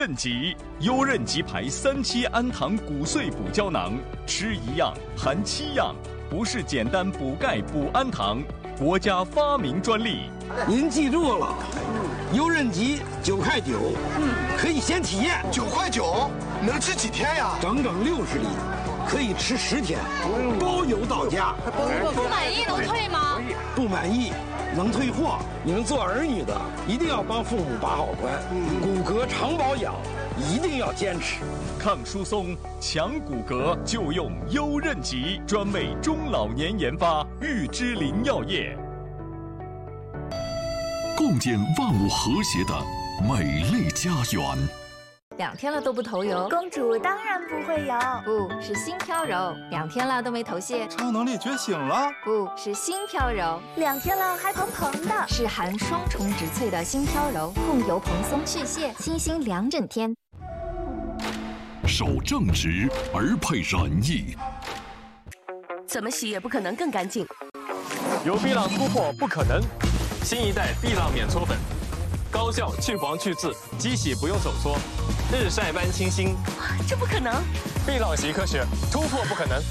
韧极优韧极牌3期氨糖骨碎补胶囊，吃1样含7样，不是简单补钙补氨糖，国家发明专利。 您记住了，优韧极9.9块，可以先体验。 9.9块，能吃几天呀？ 整整60粒，可以吃10天，包邮到家。 不满意能退吗？ 不满意能退货。你们做儿女的一定要帮父母把好关，骨骼常保养一定要坚持。 抗疏松、强骨骼就用优韧极，专为中老年研发，玉芝林药业。 共建万物和谐的美丽家园。 2天了都不头油， 公主当然不会油， 不是心飘柔。2天了都没头屑， 超能力觉醒了， 不是心飘柔。 2天了还蓬蓬的， 是含双重植萃的心飘柔，控油蓬松去屑，清新2整天。 守正直而配仁义， 怎么洗也不可能更干净。 有碧朗突破不可能，新一代碧朗免搓粉，高效去黄去渍，机洗不用手搓，日晒般清新。 这不可能！ 碧朗洗科学，突破不可能。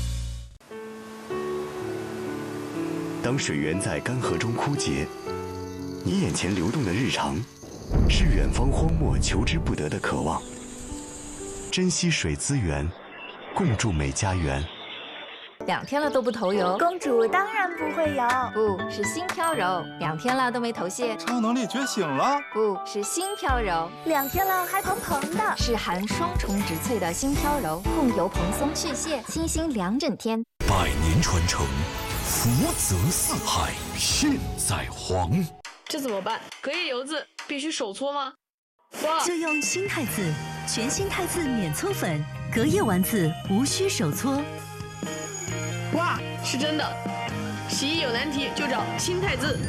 当水源在干涸中枯竭，你眼前流动的日常，是远方荒漠求之不得的渴望。珍惜水资源，共筑美家园。 2天了都不头油， 公主当然不会油， 不是心飘柔。2天了都没头屑， 超能力觉醒了， 不是心飘柔。 2天了还蓬蓬的， 是含双重植萃的心飘柔，控油蓬松去屑，清新2整天。 100年传承，福泽四海，现在黄。 这怎么办？隔夜油渍必须手搓吗？哇！ 就用新汰渍，全新汰渍免搓粉，隔夜完渍无需手搓。 哇，是真的！洗衣有难题就找新汰渍。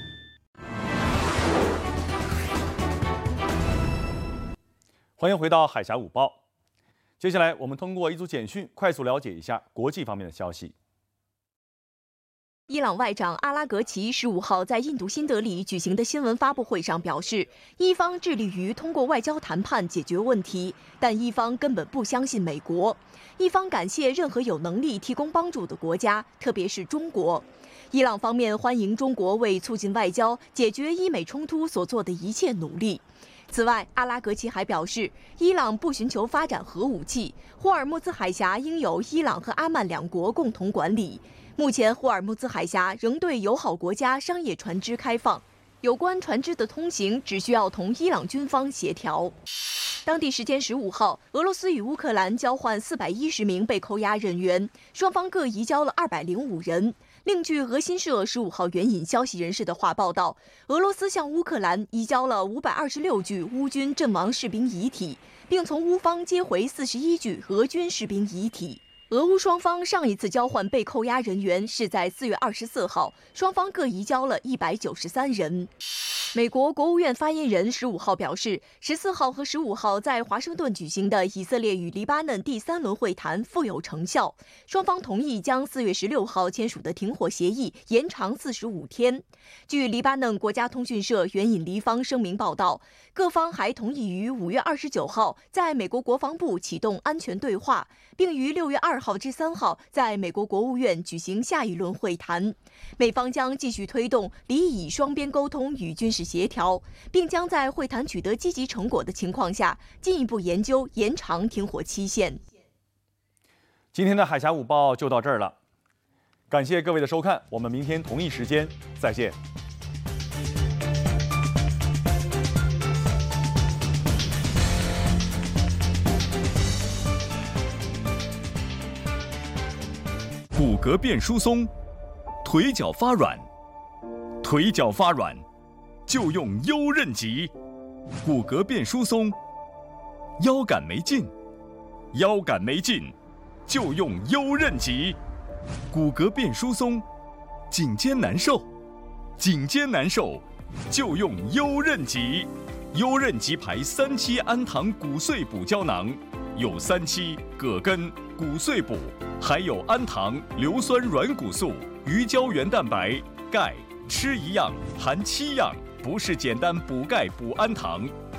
欢迎回到海峡午报。接下来我们通过一组简讯快速了解一下国际方面的消息。 伊朗外长阿拉格齐15号在印度新德里举行的新闻发布会上表示，伊方致力于通过外交谈判解决问题，但伊方根本不相信美国。伊方感谢任何有能力提供帮助的国家，特别是中国。伊朗方面欢迎中国为促进外交、解决伊美冲突所做的一切努力。此外，阿拉格齐还表示，伊朗不寻求发展核武器，霍尔木兹海峡应由伊朗和阿曼2国共同管理。目前，霍尔木兹海峡仍对友好国家商业船只开放，有关船只的通行只需要同伊朗军方协调。当地时间15号，俄罗斯与乌克兰交换410名被扣押人员，双方各移交了205人。另据俄新社15号援引消息人士的话报道，俄罗斯向乌克兰移交了526具乌军阵亡士兵遗体，并从乌方接回41具俄军士兵遗体。俄乌双方上一次交换被扣押人员是在4月24号，双方各移交了193人。美国国务院发言人15号表示，14号和15号在华盛顿举行的以色列与黎巴嫩第3轮会谈富有成效，双方同意将4月16号签署的停火协议延长45天。据黎巴嫩国家通讯社援引黎方声明报道，各方还同意于5月29号在美国国防部启动安全对话，并于6月2号至3号在美国国务院举行下一轮会谈。美方将继续推动黎以双边沟通与军事协调，并将在会谈取得积极成果的情况下，进一步研究延长停火期限。 今天的海峡午报就到这儿了，感谢各位的收看，我们明天同一时间再见。 骨骼变疏松，腿脚发软，腿脚发软就用优韧极。骨骼变疏松，腰杆没劲，腰杆没劲就用优韧极。骨骼变疏松，颈肩难受，颈肩难受就用优韧极。优韧极牌3期氨糖骨碎补胶囊，有3期、葛根、骨碎补，还有氨糖、硫酸软骨素、鱼胶原蛋白、钙，吃1样含7样，不是简单补钙补氨糖，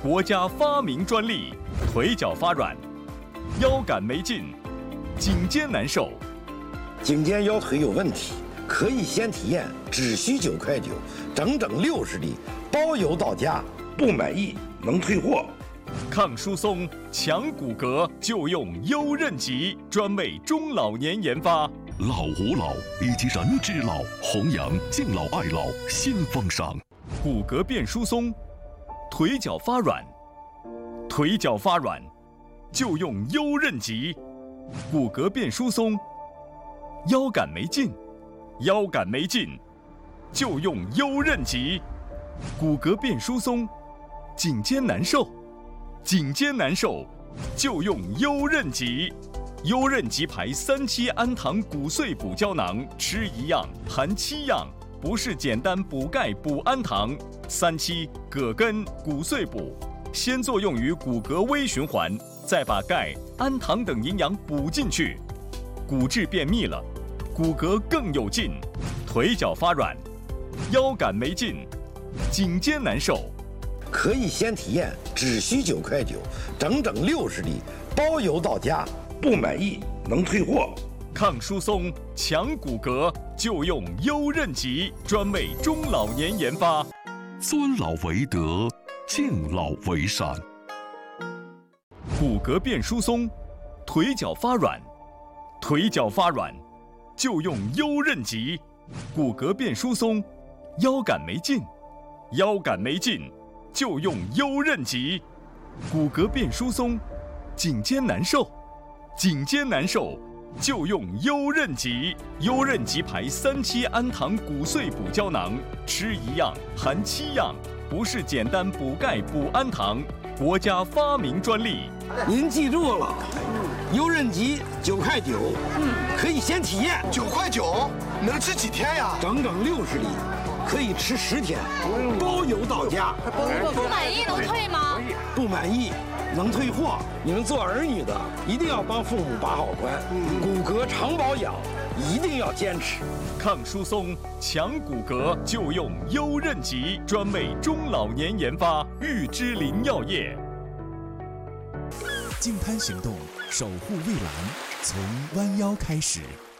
国家发明专利，腿脚发软，腰杆没劲，颈肩难受。 颈肩腰腿有问题，可以先体验，只需9块9，整整60粒，包邮到家，不满意能退货。 抗疏松、强骨骼，就用优韧极，专为中老年研发。 老吾老以及人之老，弘扬敬老爱老新风尚。 骨骼变疏松，腿脚发软，腿脚发软，就用优韧极。骨骼变疏松，腰杆没劲，腰杆没劲，就用优韧极。骨骼变疏松，颈肩难受，颈肩难受，就用优韧极。优韧极牌3期氨糖骨碎补胶囊，吃1样含7样，不是简单补钙补氨糖。3期葛根骨碎补，先作用于骨骼微循环，再把钙、氨糖等营养补进去，骨质变密了，骨骼更有劲，腿脚发软，腰杆没劲，颈肩难受。 可以先体验，只需9块9，整整60粒，包邮到家，不满意能退货。 抗疏松、强骨骼，就用优韧极，专为中老年研发。 尊老为德，敬老为善。 骨骼变疏松，腿脚发软，腿脚发软，就用优韧极。骨骼变疏松，腰杆没劲，腰杆没劲，就用优韧极。骨骼变疏松，颈肩难受，颈肩难受，就用优韧极。优韧极牌3期氨糖骨碎补胶囊，吃1样含7样，不是简单补钙补氨糖，国家发明专利。 您记住了，优韧极9块9，可以先体验。 9块9，能吃几天呀？ 整整60粒，可以吃10天，包邮到家。 不满意能退吗？ 不满意能退货。你们做儿女的一定要帮父母把好关，骨骼常保养一定要坚持。 抗疏松、强骨骼，就用优韧极，专为中老年研发。玉芝林药业。 净滩行动，守护蔚蓝，从弯腰开始。